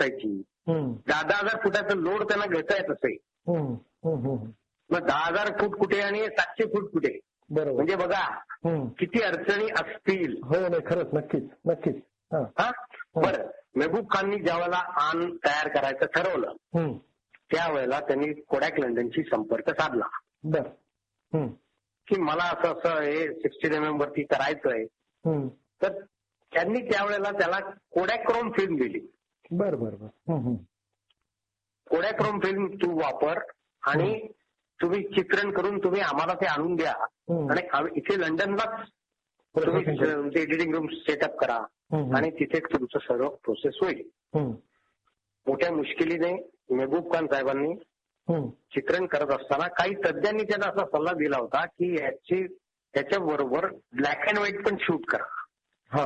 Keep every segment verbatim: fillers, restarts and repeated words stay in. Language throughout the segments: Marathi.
असायची. दहा दहा हजार फुटाचं लोड त्यांना घेता येत असे. मग दहा हजार फूट कुठे आणि सातशे फूट कुठे, बरोबर. म्हणजे बघा किती अडचणी असतील. हो नाही खरंच नक्कीच नक्कीच. हा बरं, महबूब खाननी ज्या वेळेला आन तयार करायचं ठरवलं त्यावेळेला त्यांनी कोडॅक लंडनशी संपर्क साधला. बर. की मला असं असं हे सिक्स्टीन एम एम वरती करायचंय. तर त्यांनी त्यावेळेला त्याला कोडॅक्रोम फिल्म दिली. बर बर बर. कोडॅक्रोम फिल्म तू वापर आणि तुम्ही चित्रण करून तुम्ही आम्हाला ते आणून द्या आणि इथे लंडनलाच तुम्ही एडिटिंग रूम सेटअप करा आणि तिथे तुमचं सर्व प्रोसेस होईल. मोठ्या मुश्किलीने महबूब खान साहेबांनी चित्रण करत असताना काही तज्ञांनी त्यांना असा सल्ला दिला होता की याची त्याच्याबरोबर ब्लॅक अँड व्हाईट पण शूट करा.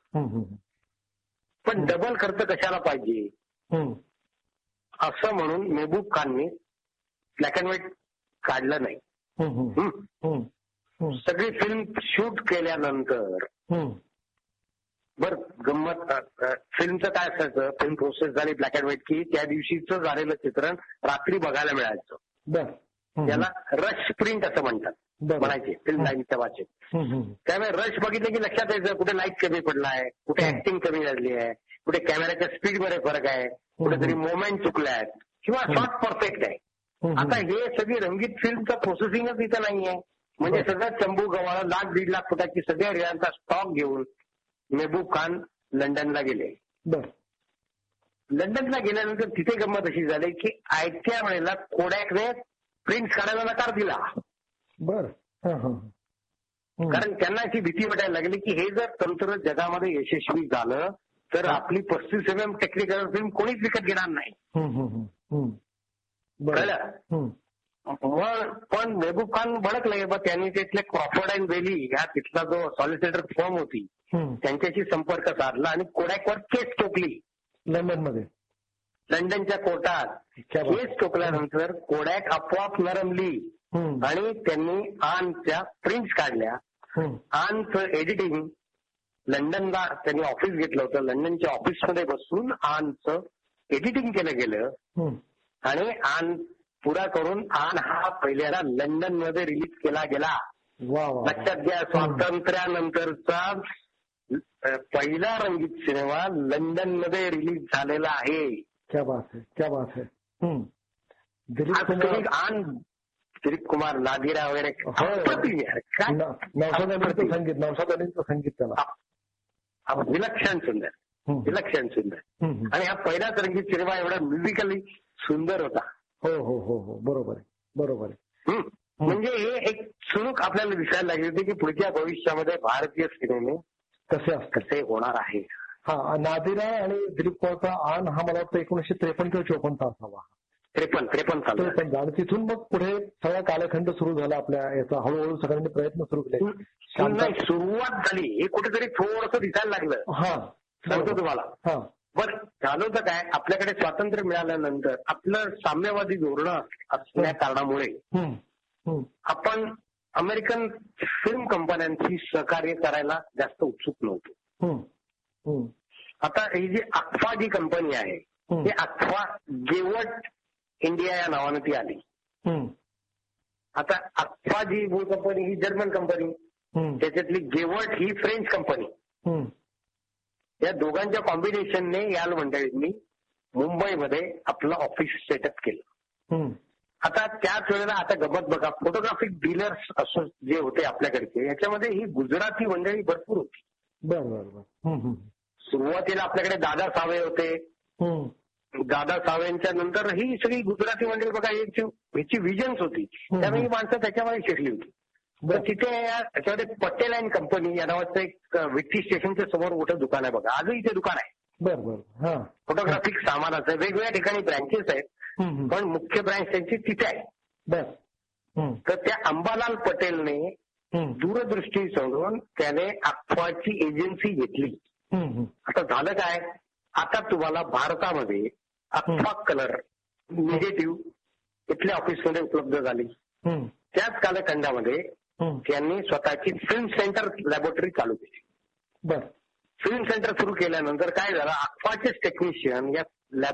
पण डबल खर्च कशाला पाहिजे असं म्हणून महबूब खाननी ब्लॅक अँड व्हाईट काढलं नाही. सगळी फिल्म शूट केल्यानंतर बर गंमत, फिल्मचं काय असायचं, फिल्म प्रोसेस झाली ब्लॅक अँड व्हाईट की त्या दिवशीचं झालेलं चित्रण रात्री बघायला मिळायचं. त्याला रश प्रिंट असं म्हणतात म्हणायचे फिल्म लाईनच्या भाषेत. त्यामुळे रश बघितलं की लक्षात यायचं कुठे लाईट कमी पडलाय, कुठे ऍक्टिंग कमी झाली आहे, कुठे कॅमेऱ्याच्या स्पीडमध्ये फरक आहे, कुठेतरी मोमेंट चुकले आहेत किंवा शॉट परफेक्ट आहे. आता हे सगळी रंगीत फिल्मचं प्रोसेसिंगच इथं नाहीये. म्हणजे सगळं चंबू गव्हाळा लाख दीड लाख फुटाची सगळ्या रिळांचा स्टॉक घेऊन महबूब खान लंडनला गेले. लंडनला गेल्यानंतर तिथे गंमत अशी झाली की आयत्या वेळेला कोडॅकने प्रिंट काढायला नकार दिला. बर. कारण त्यांना अशी भीती वाटायला लागली की हे जर तंत्र जगामध्ये यशस्वी झालं तर आपली पस्तीस एम एम टेक्निकल फिल्म कोणीच विकत घेणार नाही. कळलं. पण महबूब खान भडकले. मग त्यांनी तिथले क्रॉफर्ड अँड बेली ह्या तिथला जो सॉलिसिटर फर्म होती त्यांच्याशी संपर्क साधला आणि कोडॅकवर केस ठोकली लंडनमध्ये. लंडनच्या कोर्टात केस ठोकल्यानंतर कोडॅक आपोआप नरमली आणि त्यांनी आनच्या प्रिंट्स काढल्या. आनचं एडिटिंग लंडनला त्यांनी ऑफिस घेतलं होतं. लंडनच्या ऑफिसमध्ये बसून आनचं एडिटिंग केलं गेलं आणि आन पुरा करून आन हा पहिल्यांदा लंडनमध्ये रिलीज केला गेला. लक्षात घ्या, स्वातंत्र्यानंतरचा पहिला रंगीत सिनेमा लंडनमध्ये रिलीज झालेला आहे. क्या बात है, क्या बात है. आन दिलीप कुमार नादिरा वगैरे नौशाद संगीत नौशाद अलींचं संगीत त्याला विलक्षण सुंदर, विलक्षण सुंदर. आणि हा पहिलाच रंगीत सिनेमा एवढा म्युझिकली सुंदर होता. हो हो हो हो बरोबर आहे, बरोबर आहे. म्हणजे हे एक सुणूक आपल्याला दिसायला लागली होती की पुढच्या भविष्यामध्ये भारतीय सिनेमे कसे कसे होणार आहे. हा नादिरा आणि दिलीप कुमारचा आन हा मला वाटतं एकोणीसशे त्रेपन्न किंवा चोपन्नचा असावा. त्रेपन्न त्रेपन्न त्रेपन्न आणि तिथून मग पुढे सगळा कालखंड सुरू झाला आपल्या याचा. हळूहळू सगळ्यांनी प्रयत्न सुरू केले. नाही सुरुवात झाली हे कुठेतरी थोडंसं दिसायला लागलं. हा सांगतो तुम्हाला. हा बरं झालं होतं काय, आपल्याकडे स्वातंत्र्य मिळाल्यानंतर आपलं साम्यवादी धोरणं असल्या कारणामुळे आपण अमेरिकन फिल्म कंपन्यांशी सहकार्य करायला जास्त उत्सुक नव्हतो. आता ही जी अक्फा जी कंपनी आहे ही अक्फा गेवट इंडिया या नावाने ती आली. आता अक्फा जी मूळ कंपनी ही जर्मन कंपनी, त्याच्यातली गेवट ही फ्रेंच कंपनी. या दोघांच्या कॉम्बिनेशनने याल मंडळींनी मुंबईमध्ये आपलं ऑफिस सेटअप केलं. आता त्याच वेळेला आता गमत बघा, फोटोग्राफिक डीलर्स असं जे होते आपल्याकडचे याच्यामध्ये ही गुजराती मंडळी भरपूर होती. बरोबर. सुरुवातीला आपल्याकडे दादा सावे होते. दादा सावेंच्या नंतर ही सगळी गुजराती मंडळी बघा याची व्हिजन्स होती. त्यामुळे ही माणसं त्याच्यामध्ये शिरली होती. तर तिथे याच्यामध्ये पटेल अँड कंपनी या नावाचं एक विट्टी स्टेशनच्या समोर मोठं दुकान आहे बघा. आजही इथे दुकान आहे. बरोबर. फोटोग्राफिक सामानाचं वेगवेगळ्या ठिकाणी ब्रँचेस आहेत पण मुख्य ब्रँच त्यांची तिथे आहे. तर त्या अंबालाल पटेलने दूरदृष्टी सोडून त्याने अक्फाची एजन्सी घेतली. आता झालं काय, आता तुम्हाला भारतामध्ये अक्फा कलर निगेटिव्ह इथल्या ऑफिसमध्ये उपलब्ध झाली. त्याच कालखंडामध्ये त्यांनी स्वतःची फिल्म सेंटर लॅबोरेटरी चालू केली. फिल्म सेंटर सुरू केल्यानंतर काय झालं, अक्फाचेच टेक्निशियन या